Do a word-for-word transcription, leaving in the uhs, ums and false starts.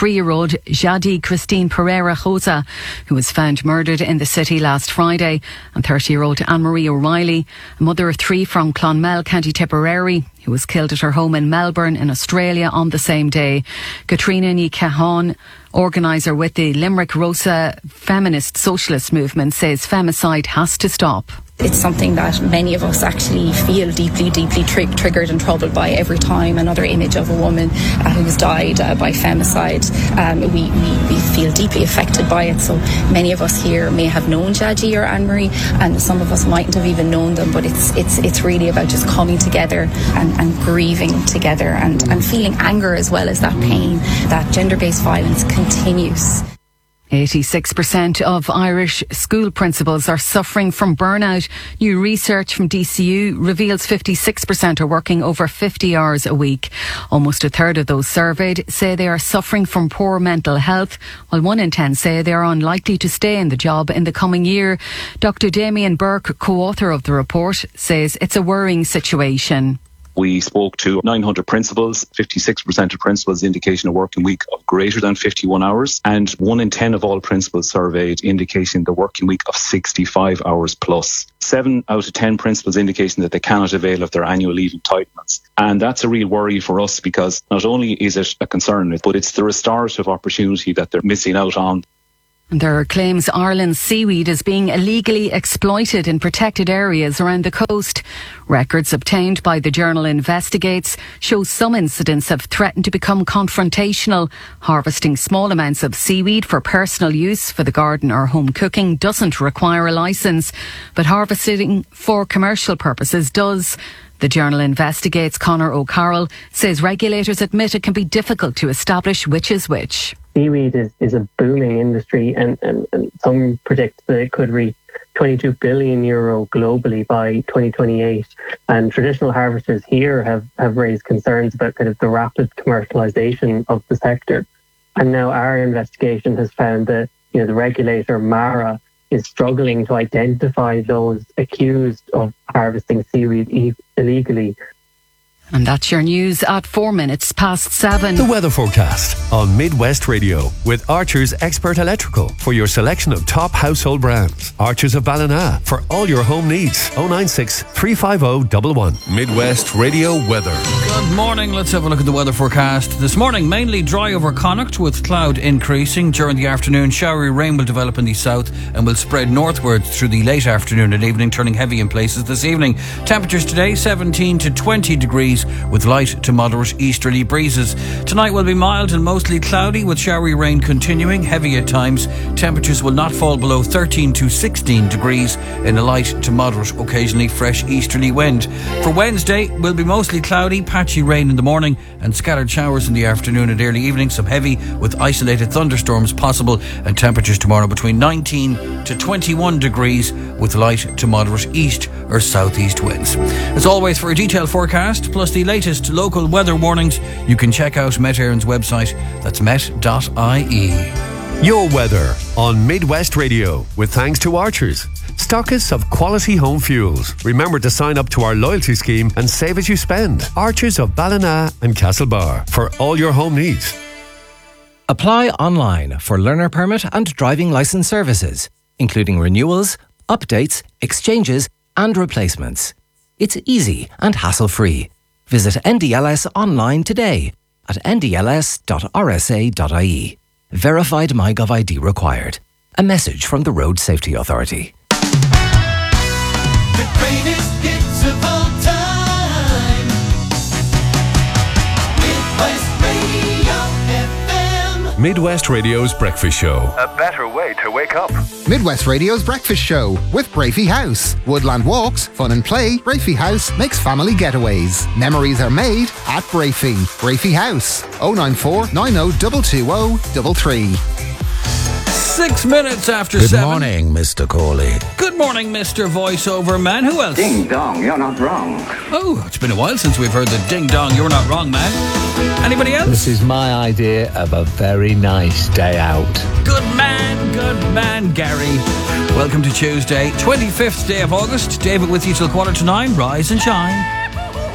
thirty-three-year-old Jadi Christine Pereira Rosa, who was found murdered in the city last Friday, and thirty-year-old Anne-Marie O'Reilly, a mother of three from Clonmel, County Tipperary, who was killed at her home in Melbourne in Australia on the same day. Katrina Ní Cahan, organiser with the Limerick Rosa feminist socialist movement, says femicide has to stop. It's something that many of us actually feel deeply, deeply tri- triggered and troubled by every time another image of a woman uh, who's died uh, by femicide. Um, we, we, we feel deeply affected by it. So many of us here may have known Jadi or Anne-Marie, and some of us mightn't have even known them, but it's it's it's really about just coming together and, and grieving together and, and feeling anger as well as that pain that gender-based violence continues. eighty-six percent of Irish school principals are suffering from burnout. New research from D C U reveals fifty-six percent are working over fifty hours a week. Almost a third of those surveyed say they are suffering from poor mental health, while one in ten say they are unlikely to stay in the job in the coming year. Doctor Damien Burke, co-author of the report, says it's a worrying situation. We spoke to nine hundred principals. fifty-six percent of principals indicating a working week of greater than fifty-one hours, and one in ten of all principals surveyed indicating the working week of sixty-five hours plus. seven out of ten principals indicating that they cannot avail of their annual leave entitlements. And that's a real worry for us, because not only is it a concern, but it's the restorative opportunity that they're missing out on. There are claims Ireland's seaweed is being illegally exploited in protected areas around the coast. Records obtained by the journal Investigates show some incidents have threatened to become confrontational. Harvesting small amounts of seaweed for personal use for the garden or home cooking doesn't require a licence, but harvesting for commercial purposes does. The journal Investigates' Conor O'Carroll says regulators admit it can be difficult to establish which is which. Seaweed is, is a booming industry, and, and, and some predict that it could reach twenty-two billion euro globally by twenty twenty-eight. And traditional harvesters here have, have raised concerns about kind of the rapid commercialisation of the sector. And now our investigation has found that, you know, the regulator, MARA, is struggling to identify those accused of harvesting seaweed e- illegally. And that's your news at four minutes past seven. The weather forecast on Midwest Radio with Archer's Expert Electrical for your selection of top household brands. Archers of Ballina for all your home needs. oh nine six, three five oh, one one. Midwest Radio weather. Good morning. Let's have a look at the weather forecast. This morning, mainly dry over Connacht with cloud increasing. During the afternoon, showery rain will develop in the south and will spread northwards through the late afternoon and evening, turning heavy in places this evening. Temperatures today, seventeen to twenty degrees with light to moderate easterly breezes. Tonight will be mild and mostly cloudy with showery rain continuing, heavy at times. Temperatures will not fall below thirteen to sixteen degrees in a light to moderate, occasionally fresh easterly wind. For Wednesday, will be mostly cloudy, patchy rain in the morning and scattered showers in the afternoon and early evening. Some heavy with isolated thunderstorms possible, and temperatures tomorrow between nineteen to twenty-one degrees with light to moderate east or southeast winds. As always, for a detailed forecast plus the latest local weather warnings, you can check out Met Éireann's website. That's met dot I E. Your weather on Midwest Radio with thanks to Archers, stockists of quality home fuels. Remember to sign up to our loyalty scheme and save as you spend. Archers of Ballina and Castlebar for all your home needs. Apply online for learner permit and driving licence services, including renewals, updates, exchanges and replacements. It's easy and hassle-free. Visit N D L S online today at n d l s dot r s a dot I e. Verified MyGov I D required. A message from the Road Safety Authority. The greatest hits of all time. Midwest Radio F M. Midwest Radio's Breakfast Show. A better way to wake up. Midwest Radio's Breakfast Show with Brafey House. Woodland walks, fun and play. Brafey House makes family getaways. Memories are made at Brafey. Brafey House. oh nine four, nine oh two two oh three three. Six minutes after Good seven. Good morning, Mister Corley. Good morning, Mister Voiceover Man. Who else? Ding dong, you're not wrong. Oh, it's been a while since we've heard the ding dong, you're not wrong, man. Anybody else? This is my idea of a very nice day out. Good man, good man, Gary. Welcome to Tuesday, twenty-fifth day of August. David with you till quarter to nine. Rise and shine.